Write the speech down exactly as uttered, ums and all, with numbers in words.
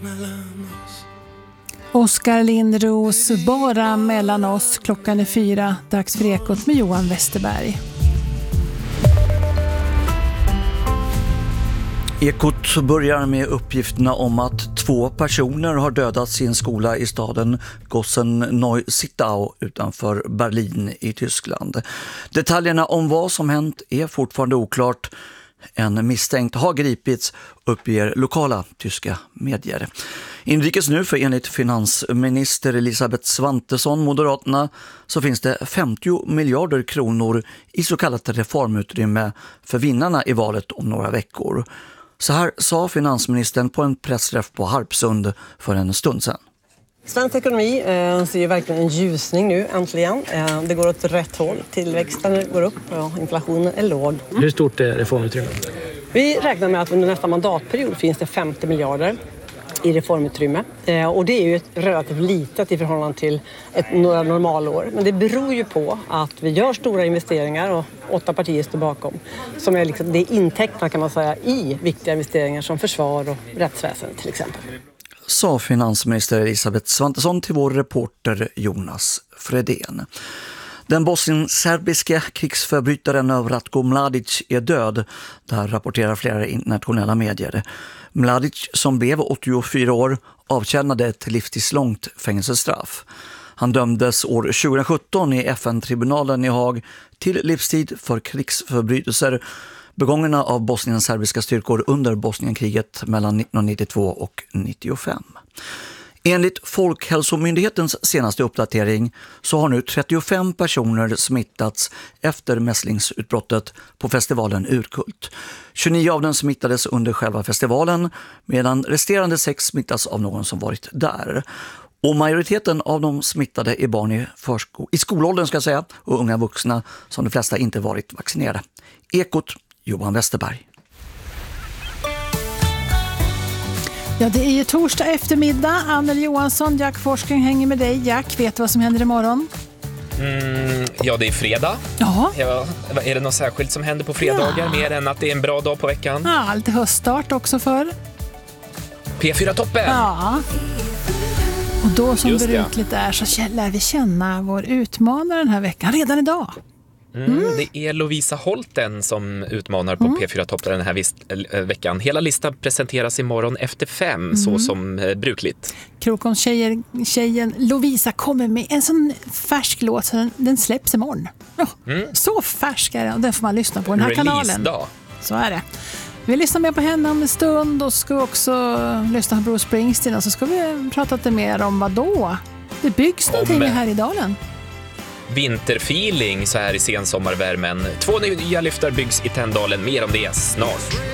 Oskar Lindros, bara mellan oss. Klockan är fyra, dags för Ekot med Johan Westerberg. Ekot börjar med uppgifterna om att två personer har dödats i en skola i staden Gossen-Neusittau utanför Berlin i Tyskland. Detaljerna om vad som hänt är fortfarande oklart. En misstänkt har gripits, uppger lokala tyska medier. Inrikes nu, för enligt finansminister Elisabeth Svantesson, Moderaterna, så finns det femtio miljarder kronor i så kallat reformutrymme för vinnarna i valet om några veckor. Så här sa finansministern på en pressträff på Harpsund för en stund sedan. Svensk ekonomi eh, ser ju verkligen en ljusning nu, äntligen. Eh, det går åt rätt håll. Tillväxten går upp och inflationen är låg. Hur stort är reformutrymmet? Vi räknar med att under nästa mandatperiod finns det femtio miljarder i reformutrymme. Eh, och det är ju ett relativt litet i förhållande till ett, några normalår. Men det beror ju på att vi gör stora investeringar och åtta partier står bakom. Som är liksom, det är intäkterna, kan man säga, i viktiga investeringar som försvar och rättsväsen till exempel. Sa finansminister Elisabeth Svantesson till vår reporter Jonas Fredén. Den bosnienserbiska krigsförbrytaren Ratko Mladic är död. Där rapporterar flera internationella medier. Mladic, som blev åttiofyra år, avtjänade ett livstidslångt fängelsestraff. Han dömdes år tjugosjutton i F N-tribunalen i Haag till livstid för krigsförbrytelser begångna av bosnienserbiska styrkor under Bosnienkriget mellan nittonhundranittiotvå och nittiofem. Enligt Folkhälsomyndighetens senaste uppdatering så har nu trettiofem personer smittats efter mässlingsutbrottet på festivalen Urkult. tjugonio av dem smittades under själva festivalen, medan resterande sex smittas av någon som varit där. Och majoriteten av de smittade är barn i, försko- i skolåldern ska jag säga, och unga vuxna, som de flesta inte varit vaccinerade. Ekot, Johan Westerberg. Ja, det är ju torsdag eftermiddag. Anneli Johansson, Jack Forsking hänger med dig. Jack, vet du vad som händer imorgon? Mm, ja, det är fredag. Ja. Ja, är det något särskilt som händer på fredagar, ja, mer än att det är en bra dag på veckan? Ja, lite höststart också för P fyra-toppen! Ja. Och då som brukligt är så lär vi känna vår utmanare den här veckan redan idag. Mm, mm. Det är Lovisa Holten som utmanar på mm. P fyra-toppen den här vis- äh, veckan. Hela listan presenteras imorgon efter fem, mm. så som äh, brukligt. Krokons tjejer, tjejen Lovisa kommer med en sån färsk låt, så den, den släpps imorgon. Oh, mm. Så färsk är den, och den får man lyssna på den här kanalen. Dag. Så är det. Vi lyssnar med på henne om en stund och ska också lyssna på Bruce Springsteen, och så ska vi prata lite mer om vad då. Det byggs någonting om... här i dalen. Vinterfeeling så här i sensommarvärmen. Två nya lyftar byggs i Tändalen. Mer om det snart.